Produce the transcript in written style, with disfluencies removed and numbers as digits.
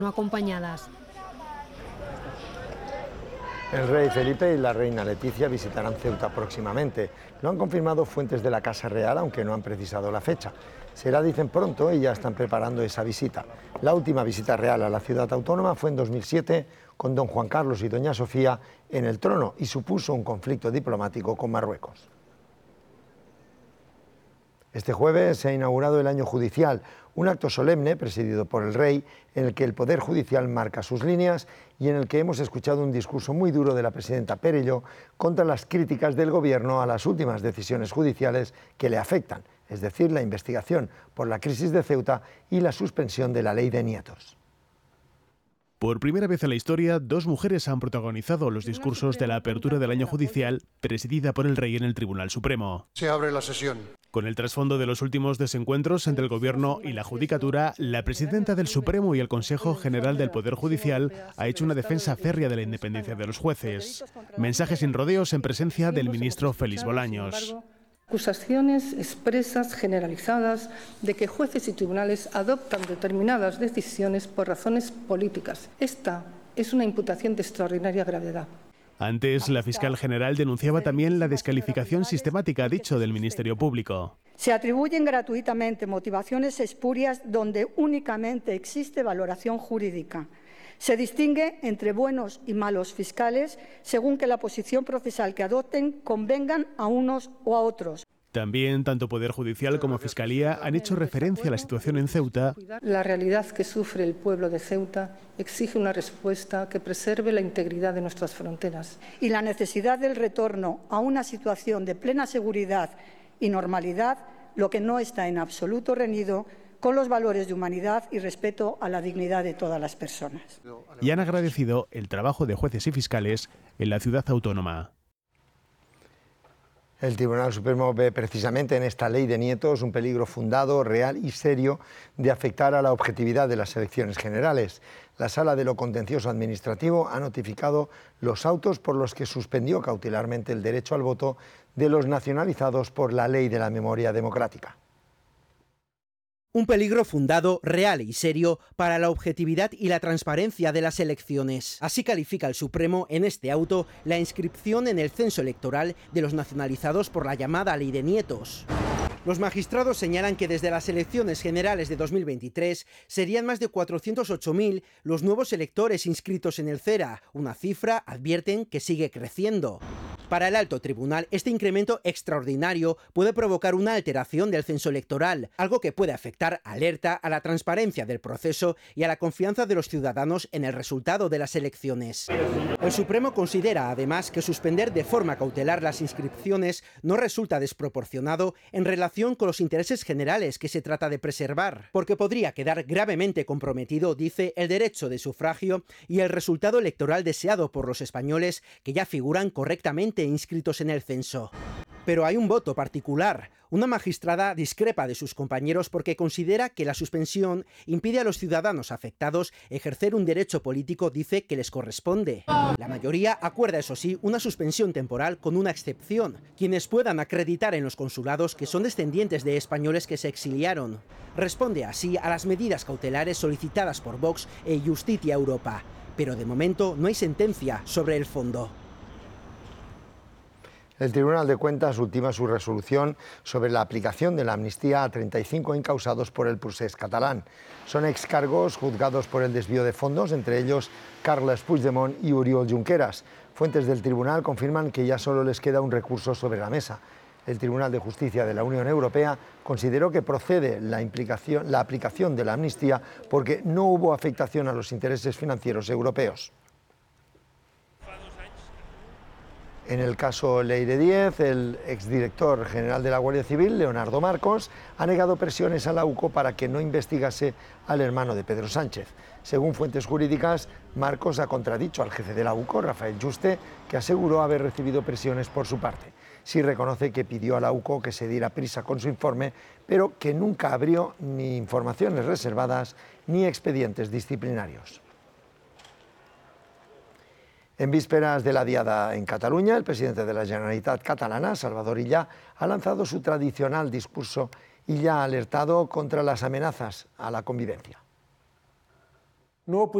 no acompañadas. El rey Felipe y la reina Leticia visitarán Ceuta próximamente. Lo han confirmado fuentes de la Casa Real, aunque no han precisado la fecha. Será, dicen, pronto y ya están preparando esa visita. La última visita real a la ciudad autónoma fue en 2007 con don Juan Carlos y doña Sofía en el trono y supuso un conflicto diplomático con Marruecos. Este jueves se ha inaugurado el año judicial, un acto solemne presidido por el rey en el que el Poder Judicial marca sus líneas y en el que hemos escuchado un discurso muy duro de la presidenta Perelló contra las críticas del Gobierno a las últimas decisiones judiciales que le afectan, es decir, la investigación por la crisis de Ceuta y la suspensión de la ley de nietos. Por primera vez en la historia, dos mujeres han protagonizado los discursos de la apertura del año judicial presidida por el rey en el Tribunal Supremo. Se abre la sesión. Con el trasfondo de los últimos desencuentros entre el Gobierno y la Judicatura, la presidenta del Supremo y el Consejo General del Poder Judicial ha hecho una defensa férrea de la independencia de los jueces. Mensajes sin rodeos en presencia del ministro Félix Bolaños. Acusaciones expresas, generalizadas, de que jueces y tribunales adoptan determinadas decisiones por razones políticas. Esta es una imputación de extraordinaria gravedad. Antes, la fiscal general denunciaba también la descalificación sistemática, ha dicho, del Ministerio Público. Se atribuyen gratuitamente motivaciones espurias donde únicamente existe valoración jurídica. Se distingue entre buenos y malos fiscales según que la posición procesal que adopten convengan a unos o a otros. También, tanto Poder Judicial como Fiscalía han hecho referencia a la situación en Ceuta. La realidad que sufre el pueblo de Ceuta exige una respuesta que preserve la integridad de nuestras fronteras. Y la necesidad del retorno a una situación de plena seguridad y normalidad, lo que no está en absoluto reñido con los valores de humanidad y respeto a la dignidad de todas las personas. Y han agradecido el trabajo de jueces y fiscales en la ciudad autónoma. El Tribunal Supremo ve precisamente en esta ley de nietos un peligro fundado, real y serio de afectar a la objetividad de las elecciones generales. La Sala de lo Contencioso Administrativo ha notificado los autos por los que suspendió cautelarmente el derecho al voto de los nacionalizados por la Ley de la Memoria Democrática. Un peligro fundado, real y serio para la objetividad y la transparencia de las elecciones. Así califica el Supremo en este auto la inscripción en el censo electoral de los nacionalizados por la llamada Ley de Nietos. Los magistrados señalan que desde las elecciones generales de 2023 serían más de 408.000 los nuevos electores inscritos en el CERA, una cifra, advierten, que sigue creciendo. Para el alto tribunal, este incremento extraordinario puede provocar una alteración del censo electoral, algo que puede afectar, alerta, a la transparencia del proceso y a la confianza de los ciudadanos en el resultado de las elecciones. El Supremo considera, además, que suspender de forma cautelar las inscripciones no resulta desproporcionado en relación con los intereses generales que se trata de preservar, porque podría quedar gravemente comprometido, dice, el derecho de sufragio y el resultado electoral deseado por los españoles que ya figuran correctamente inscritos en el censo. Pero hay un voto particular. Una magistrada discrepa de sus compañeros porque considera que la suspensión impide a los ciudadanos afectados ejercer un derecho político, dice, que les corresponde. La mayoría acuerda, eso sí, una suspensión temporal con una excepción: quienes puedan acreditar en los consulados que son descendientes de españoles que se exiliaron. Responde así a las medidas cautelares solicitadas por Vox e Justitia Europa. Pero de momento no hay sentencia sobre el fondo. El Tribunal de Cuentas ultima su resolución sobre la aplicación de la amnistía a 35 encausados por el procés catalán. Son excargos juzgados por el desvío de fondos, entre ellos Carles Puigdemont y Oriol Junqueras. Fuentes del tribunal confirman que ya solo les queda un recurso sobre la mesa. El Tribunal de Justicia de la Unión Europea consideró que procede la aplicación de la amnistía porque no hubo afectación a los intereses financieros europeos. En el caso Leire Díez, el exdirector general de la Guardia Civil, Leonardo Marcos, ha negado presiones a la UCO para que no investigase al hermano de Pedro Sánchez. Según fuentes jurídicas, Marcos ha contradicho al jefe de la UCO, Rafael Juste, que aseguró haber recibido presiones por su parte. Sí reconoce que pidió a la UCO que se diera prisa con su informe, pero que nunca abrió ni informaciones reservadas ni expedientes disciplinarios. En vísperas de la Diada en Cataluña, el presidente de la Generalitat catalana, Salvador Illa, ha lanzado su tradicional discurso y ya ha alertado contra las amenazas a la convivencia. no